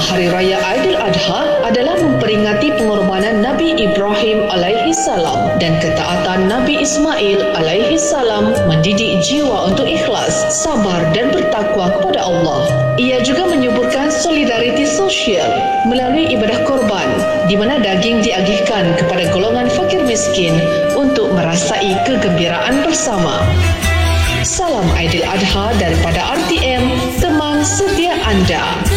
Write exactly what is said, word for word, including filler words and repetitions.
Hari Raya Aidiladha adalah memperingati pengorbanan Nabi Ibrahim alaihi salam dan ketaatan Nabi Ismail alaihi salam mendidik jiwa untuk ikhlas, sabar dan bertakwa kepada Allah. Ia juga menyuburkan solidariti sosial melalui ibadah korban di mana daging diagihkan kepada golongan fakir miskin untuk merasai kegembiraan bersama. Salam Aidiladha daripada R T M, teman setia anda.